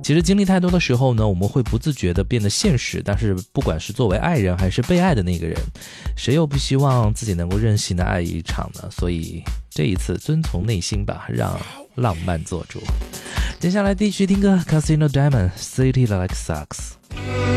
其实经历太多的时候呢，我们会不自觉地变得现实，但是不管是作为爱人还是被爱的那个人，谁又不希望自己能够任性的爱一场呢？所以这一次遵从内心吧，让浪漫做主。接下来继续听歌 Casino Diamond City Like Sucks。